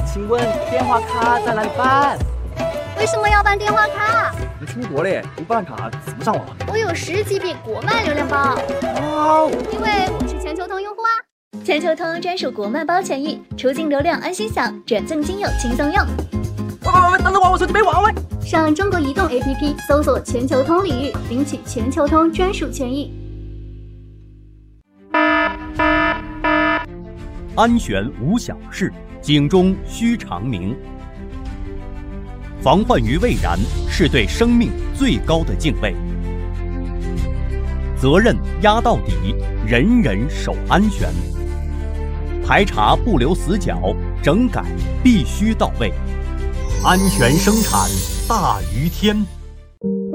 请问电话卡在哪里办？ 为什么要办电话卡？ 你出国嘞，不办卡怎么上网？ 我有10GB国漫流量包。 哇， 因为我是全球通用户啊。全球通专属国漫包权益，出境流量安心享，转赠金友轻松用。 喂，等等我手机没网喂。 上中国移动 APP 搜索全球通领域，领取全球通专属权益。 安全无小事，警钟须长鸣。防患于未然是对生命最高的敬畏。责任压到底，人人守安全。排查不留死角，整改必须到位。安全生产大于天。